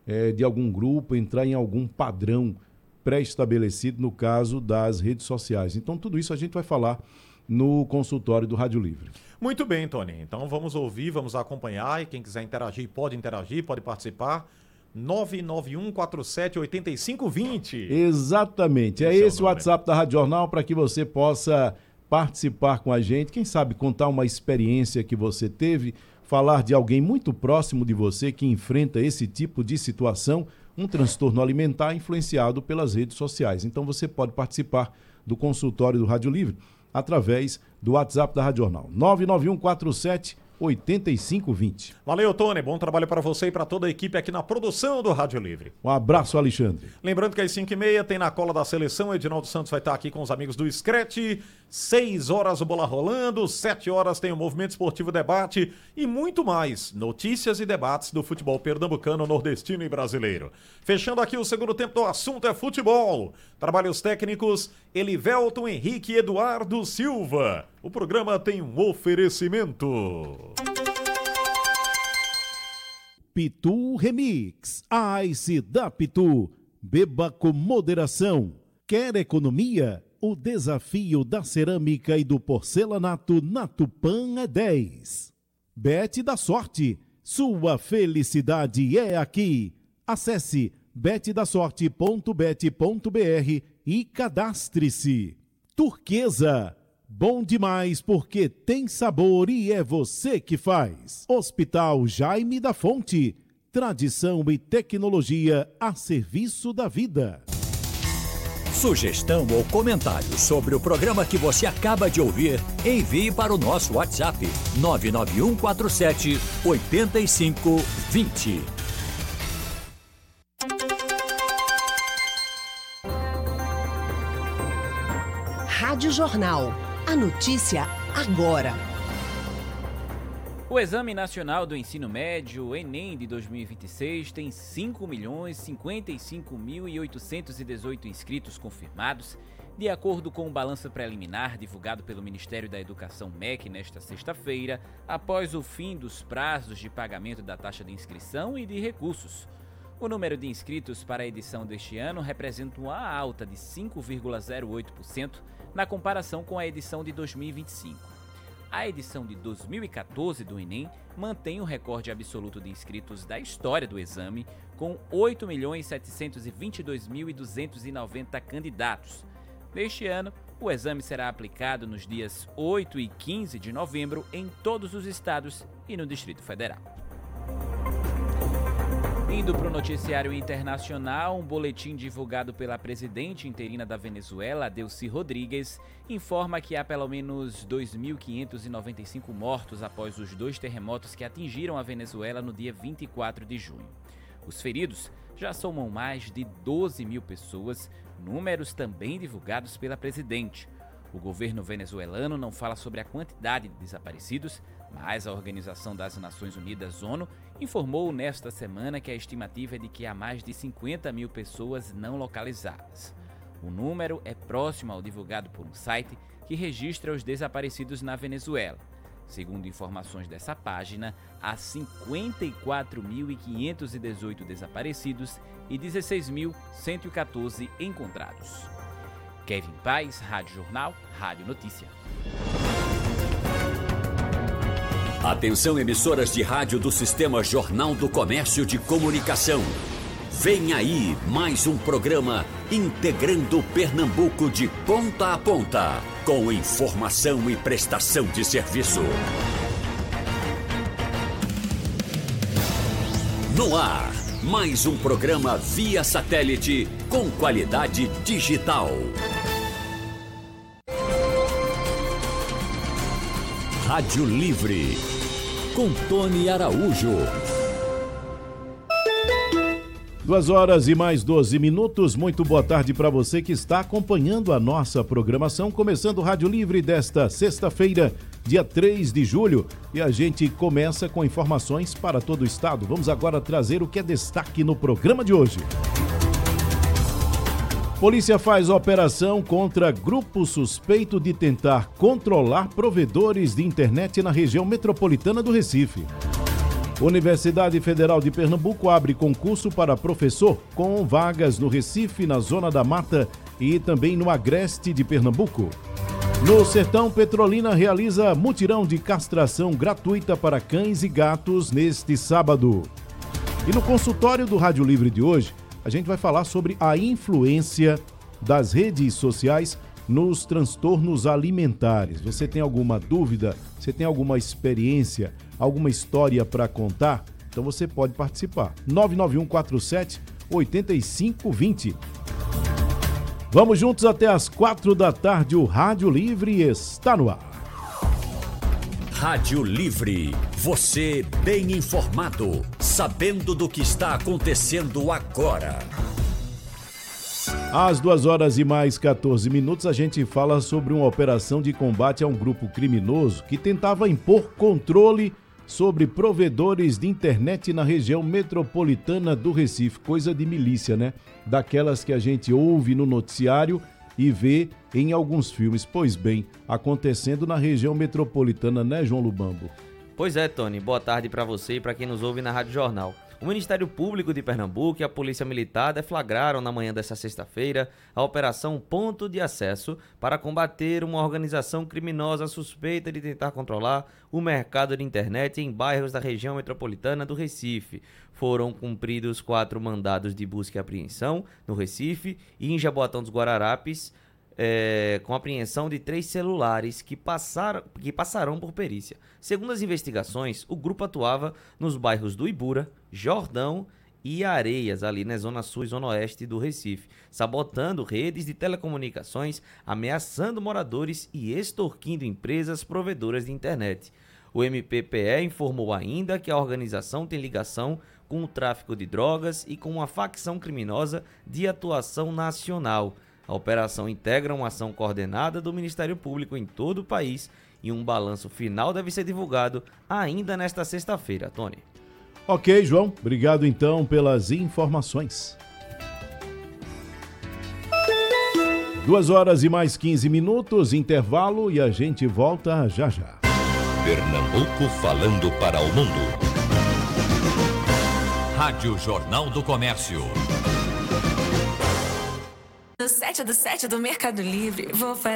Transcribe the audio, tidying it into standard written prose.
de algum grupo, entrar em algum padrão pré-estabelecido no caso das redes sociais. Então, tudo isso a gente vai falar no consultório do Rádio Livre. Muito bem, Tony. Então, vamos ouvir, vamos acompanhar e quem quiser interagir, pode participar. 991478520. Exatamente. É esse o WhatsApp da Rádio Jornal para que você possa participar com a gente. Quem sabe contar uma experiência que você teve, falar de alguém muito próximo de você que enfrenta esse tipo de situação, um transtorno alimentar influenciado pelas redes sociais. Então você pode participar do consultório do Rádio Livre através do WhatsApp da Rádio Jornal. 991478520. Valeu, Tony. Bom trabalho para você e para toda a equipe aqui na produção do Rádio Livre. Um abraço, Alexandre. Lembrando que às 5h30 tem na cola da seleção. Edinaldo Santos vai estar aqui com os amigos do Screte. 6 horas o Bola Rolando. 7 horas tem o Movimento Esportivo Debate e muito mais. Notícias e debates do futebol pernambucano, nordestino e brasileiro. Fechando aqui o segundo tempo do assunto é futebol. Trabalhos técnicos, Elivelton Henrique Eduardo Silva. O programa tem um oferecimento. Pitu Remix, Ice da Pitu. Beba com moderação. Quer economia? O desafio da cerâmica e do porcelanato na Tupã é 10. Bet da Sorte, sua felicidade é aqui. Acesse betdasorte.bet.br e cadastre-se. Turquesa, bom demais porque tem sabor e é você que faz. Hospital Jaime da Fonte, tradição e tecnologia a serviço da vida. Sugestão ou comentário sobre o programa que você acaba de ouvir, envie para o nosso WhatsApp 991478520. Rádio Jornal. A notícia agora. O Exame Nacional do Ensino Médio, Enem, de 2026, tem 5.055.818 inscritos confirmados, de acordo com o balanço preliminar divulgado pelo Ministério da Educação MEC nesta sexta-feira, após o fim dos prazos de pagamento da taxa de inscrição e de recursos. O número de inscritos para a edição deste ano representa uma alta de 5,08% na comparação com a edição de 2025. A edição de 2014 do Enem mantém o recorde absoluto de inscritos da história do exame, com 8.722.290 candidatos. Neste ano, o exame será aplicado nos dias 8 e 15 de novembro em todos os estados e no Distrito Federal. Indo para o noticiário internacional, um boletim divulgado pela presidente interina da Venezuela, Delcy Rodrigues, informa que há pelo menos 2.595 mortos após os 2 terremotos que atingiram a Venezuela no dia 24 de junho. Os feridos já somam mais de 12 mil pessoas, números também divulgados pela presidente. O governo venezuelano não fala sobre a quantidade de desaparecidos, mas a Organização das Nações Unidas, ONU, informou nesta semana que a estimativa é de que há mais de 50 mil pessoas não localizadas. O número é próximo ao divulgado por um site que registra os desaparecidos na Venezuela. Segundo informações dessa página, há 54.518 desaparecidos e 16.114 encontrados. Kevin Paz, Rádio Jornal, Rádio Notícia. Atenção, emissoras de rádio do Sistema Jornal do Comércio de Comunicação. Vem aí mais um programa integrando Pernambuco de ponta a ponta, com informação e prestação de serviço. No ar, mais um programa via satélite com qualidade digital. Rádio Livre, com Tony Araújo. 2 horas e mais 12 minutos. Muito boa tarde para você que está acompanhando a nossa programação, começando o Rádio Livre desta sexta-feira, dia 3 de julho. E a gente começa com informações para todo o estado. Vamos agora trazer o que é destaque no programa de hoje. Polícia faz operação contra grupo suspeito de tentar controlar provedores de internet na região metropolitana do Recife. Universidade Federal de Pernambuco abre concurso para professor com vagas no Recife, na Zona da Mata e também no Agreste de Pernambuco. No Sertão, Petrolina realiza mutirão de castração gratuita para cães e gatos neste sábado. E no consultório do Rádio Livre de hoje, a gente vai falar sobre a influência das redes sociais nos transtornos alimentares. Você tem alguma dúvida? Você tem alguma experiência? Alguma história para contar? Então você pode participar. 99147-8520. Vamos juntos até às 4 da tarde. O Rádio Livre está no ar. Rádio Livre. Você bem informado, sabendo do que está acontecendo agora. Às 2h mais 14 a gente fala sobre uma operação de combate a um grupo criminoso que tentava impor controle sobre provedores de internet na região metropolitana do Recife. Coisa de milícia, né? Daquelas que a gente ouve no noticiário e vê em alguns filmes. Pois bem, acontecendo na região metropolitana, né, João Lubambo? Pois é, Tony. Boa tarde para você e para quem nos ouve na Rádio Jornal. O Ministério Público de Pernambuco e a Polícia Militar deflagraram na manhã desta sexta-feira a Operação Ponto de Acesso para combater uma organização criminosa suspeita de tentar controlar o mercado de internet em bairros da região metropolitana do Recife. Foram cumpridos 4 mandados de busca e apreensão no Recife e em Jaboatão dos Guararapes, com apreensão de 3 celulares que passarão por perícia. Segundo as investigações, o grupo atuava nos bairros do Ibura, Jordão e Areias, ali na zona sul e zona oeste do Recife, sabotando redes de telecomunicações, ameaçando moradores e extorquindo empresas provedoras de internet. O MPPE informou ainda que a organização tem ligação com o tráfico de drogas e com uma facção criminosa de atuação nacional. A operação integra uma ação coordenada do Ministério Público em todo o país e um balanço final deve ser divulgado ainda nesta sexta-feira, Tony. Ok, João. Obrigado então pelas informações. 2h mais 15, intervalo e a gente volta já já. Pernambuco falando para o mundo. Rádio Jornal do Comércio. Do 7 do Mercado Livre, vou fazer